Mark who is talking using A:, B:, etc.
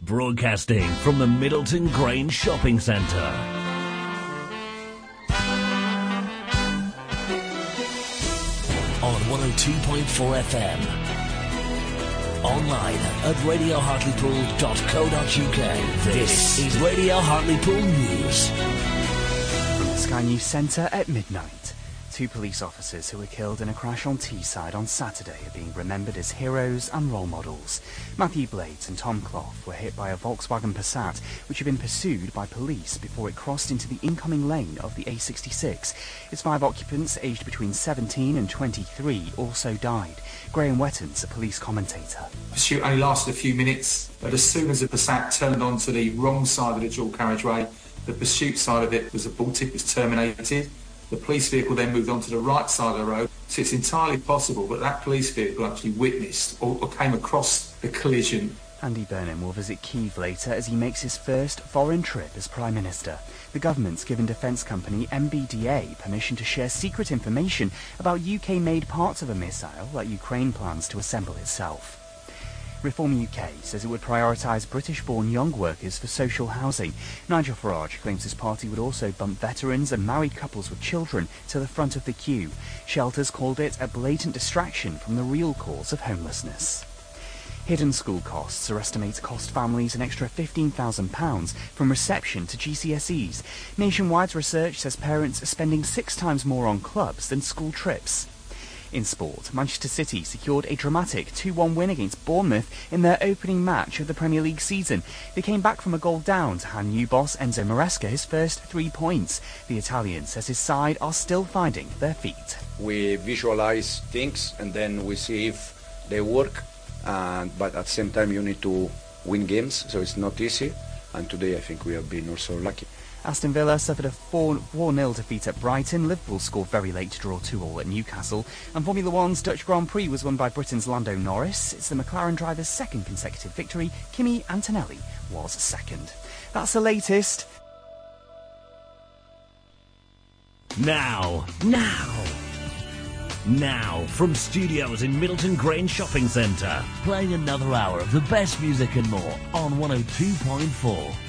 A: Broadcasting from the Middleton Grange Shopping Centre. On 102.4 FM. Online at radiohartlepool.co.uk. This is Radio Hartlepool News.
B: From the Sky News Centre at midnight. 2 police officers who were killed in a crash on Teesside on Saturday are being remembered as heroes and role models. Matthew Blades and Tom Clough were hit by a Volkswagen Passat, which had been pursued by police before it crossed into the incoming lane of the A66. Its 5 occupants, aged between 17 and 23, also died. Graham Wettons, a police commentator.
C: The pursuit only lasted a few minutes, but as soon as the Passat turned onto the wrong side of the dual carriageway, the pursuit side of it was aborted, was terminated. The police vehicle then moved on to the right side of the road, so it's entirely possible that that police vehicle actually witnessed or came across the collision.
B: Andy Burnham will visit Kyiv later as he makes his first foreign trip as Prime Minister. The government's given defence company MBDA permission to share secret information about UK-made parts of a missile that Ukraine plans to assemble itself. Reform UK says it would prioritise British-born young workers for social housing. Nigel Farage claims his party would also bump veterans and married couples with children to the front of the queue. Shelters called it a blatant distraction from the real cause of homelessness. Hidden school costs are estimated to cost families an extra £15,000 from reception to GCSEs. Nationwide research says parents are spending 6 times more on clubs than school trips. In sport, Manchester City secured a dramatic 2-1 win against Bournemouth in their opening match of the Premier League season. They came back from a goal down to hand new boss Enzo Maresca his first 3 points. The Italian says his side are still finding their feet.
D: We visualize things and then we see if they work, but at the same time you need to win games, so it's not easy. And today I think we have been also lucky.
B: Aston Villa suffered a 4-0 defeat at Brighton. Liverpool scored very late to draw 2-2 at Newcastle. And Formula One's Dutch Grand Prix was won by Britain's Lando Norris. It's the McLaren driver's second consecutive victory. Kimi Antonelli was second. That's the latest.
A: Now, from studios in Middleton Grange Shopping Centre, playing another hour of the best music and more on 102.4